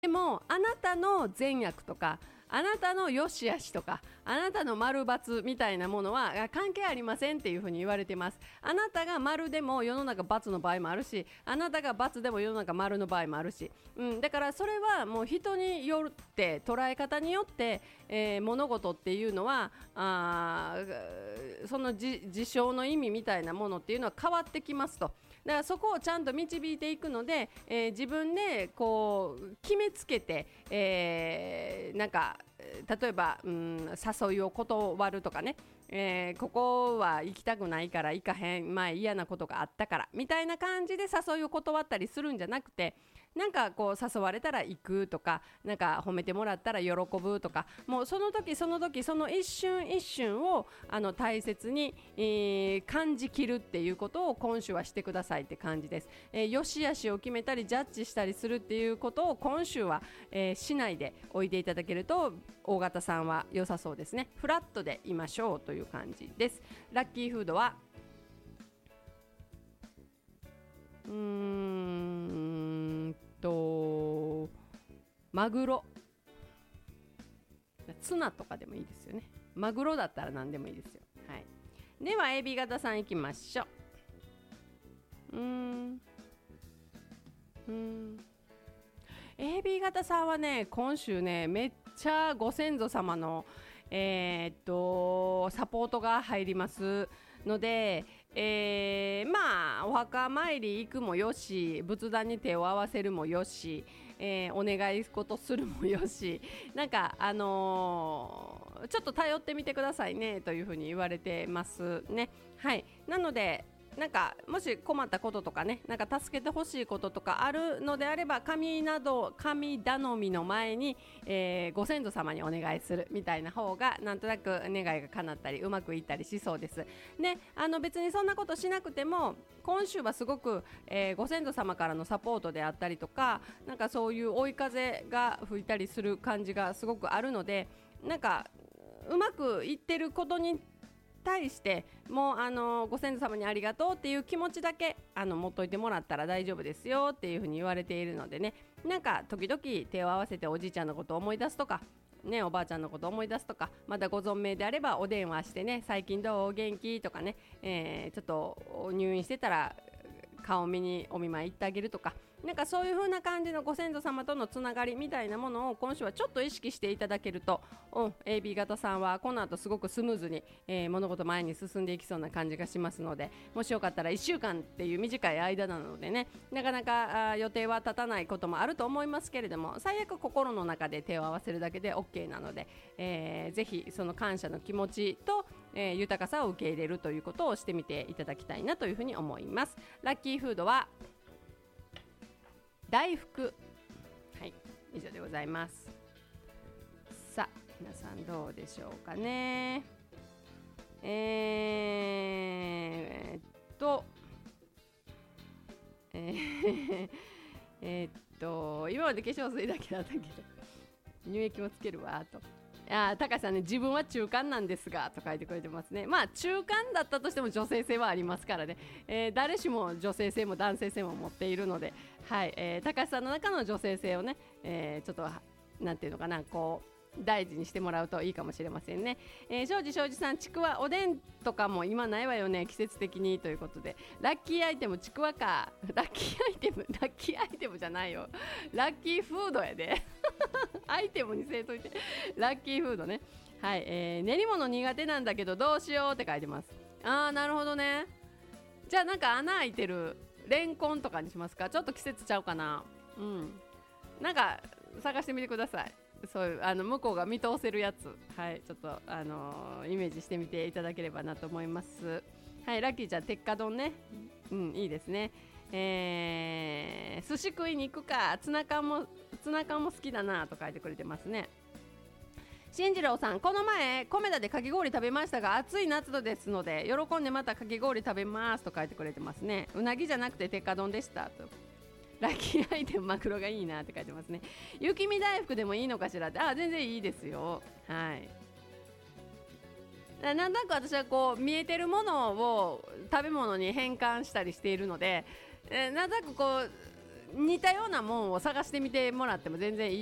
でもあなたの善悪とかあなたの良し悪しとかあなたの丸×みたいなものは関係ありませんっていうふうに言われてます。あなたが丸でも世の中×の場合もあるし、あなたが×でも世の中丸の場合もあるし、だからそれはもう人によって捉え方によって、物事っていうのはその事象の意味みたいなものっていうのは変わってきますと。だからそこをちゃんと導いていくので、自分でこう決めつけて、なんか例えば、誘いを断るとかね、ここは行きたくないから行かへん、前嫌なことがあったからみたいな感じで誘いを断ったりするんじゃなくて、なんかこう誘われたら行くとか、なんか褒めてもらったら喜ぶとか、もうその時その時その一瞬一瞬を大切に、感じきるっていうことを今週はしてくださいって感じです。良し悪しを決めたりジャッジしたりするっていうことを今週は、しないでおいていただけると大型さんは良さそうですね。フラットでいましょうという感じです。ラッキーフードはマグロ、ツナとかでもいいですよね。マグロだったら何でもいいですよ。はい、では AB 型さんいきましょう。AB 型さんはね、今週ねめっちゃご先祖様のサポートが入りますので、まあお墓参り行くもよし、仏壇に手を合わせるもよし、お願い事するもよし、なんかちょっと頼ってみてくださいねというふうに言われてますね。はい、なのでなんかもし困ったこととかね、なんか助けてほしいこととかあるのであれば、神頼みの前に、ご先祖様にお願いするみたいな方がなんとなく願いが叶ったりうまくいったりしそうです。で、別にそんなことしなくても今週はすごく、ご先祖様からのサポートであったりとか、なんかそういう追い風が吹いたりする感じがすごくあるので、なんかうまくいってることに対してもうご先祖様にありがとうっていう気持ちだけ持っといてもらったら大丈夫ですよっていうふうに言われているのでね、なんか時々手を合わせておじいちゃんのことを思い出すとかね、おばあちゃんのことを思い出すとか、まだご存命であればお電話してね、最近どう元気とかね、ちょっと入院してたら顔見にお見舞い行ってあげるとか、なんかそういう風な感じのご先祖様とのつながりみたいなものを今週はちょっと意識していただけると、AB 型さんはこの後すごくスムーズに、物事前に進んでいきそうな感じがしますので、もしよかったら1週間っていう短い間なのでね、なかなか予定は立たないこともあると思いますけれども、最悪心の中で手を合わせるだけで OK なので、ぜひその感謝の気持ちと、豊かさを受け入れるということをしてみていただきたいなというふうに思います。ラッキーフードは大福。はい、以上でございます。さあ皆さんどうでしょうかね。今まで化粧水だけだったけど乳液もつけるわと。高橋さんね、自分は中間なんですがと書いてくれてますね。まあ中間だったとしても女性性はありますからね、誰しも女性性も男性性も持っているので、はい、高橋さんの中の女性性をね、ちょっとなんていうのかな、こう大事にしてもらうといいかもしれませんね。庄司さん、ちくわおでんとかも今ないわよね、季節的にということで、ラッキーアイテムちくわか。ラッキーアイテムじゃないよ、ラッキーフードやでアイテムにせいといてラッキーフードね。はい、練り物苦手なんだけどどうしようって書いてます。なるほどね。じゃあなんか穴開いてるレンコンとかにしますか。ちょっと季節ちゃうかな。なんか探してみてください。そういう向こうが見通せるやつ、はい、ちょっとイメージしてみていただければなと思います。はい、ラッキーちゃん、鉄火丼ね、いいですね。寿司食いに行くか、ツナ缶も好きだなと書いてくれてますね。新次郎さん、この前コメダでかき氷食べましたが暑い夏度ですので喜んでまたかき氷食べますと書いてくれてますね。うなぎじゃなくて鉄火丼でしたと。ラッキーアイテムマグロがいいなって書いてますね。雪見大福でもいいのかしらって。全然いいですよ。はい、なんとなく私はこう見えてるものを食べ物に変換したりしているので、なんとなくこう似たようなもんを探してみてもらっても全然いい